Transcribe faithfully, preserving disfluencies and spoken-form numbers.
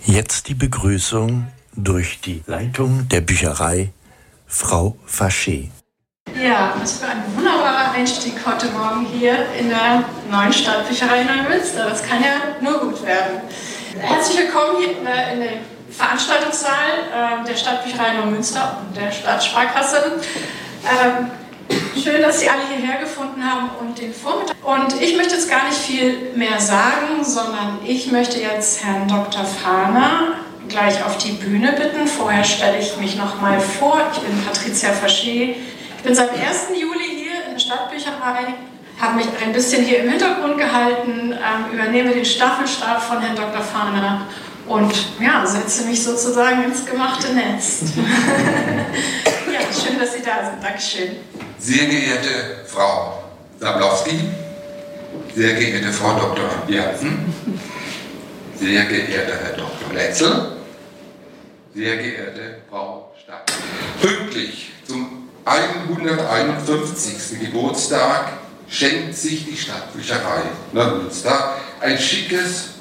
Jetzt die Begrüßung durch die Leitung der Bücherei, Frau Faché. Ja, was für ein wunderbarer Einstieg heute Morgen hier in der neuen Stadtbücherei Neumünster. Das kann ja nur gut werden. Herzlich willkommen hier in der, in der Veranstaltungssaal äh, der Stadtbücherei Neumünster und der Stadtsparkasse. Ähm, schön, dass Sie alle hierher gefunden haben und den Vormittag. Und ich möchte jetzt gar nicht viel mehr sagen, sondern ich möchte jetzt Herrn Doktor Fahner gleich auf die Bühne bitten. Vorher stelle ich mich noch mal vor. Ich bin Patricia Faché. Ich bin seit ersten Juli hier in der Stadtbücherei, habe mich ein bisschen hier im Hintergrund gehalten, ähm, übernehme den Staffelstab von Herrn Doktor Fahner und ja, setze mich sozusagen ins gemachte Nest. Ja, schön, dass Sie da sind. Dankeschön. Sehr geehrte Frau Sablowski, sehr geehrte Frau Doktor Jansen, sehr geehrter Herr Doktor Letzel, sehr geehrte Frau Stadt. Pünktlich zum hunderteinundfünfzigsten Geburtstag schenkt sich die Stadtbücherei Neumünster ein schickes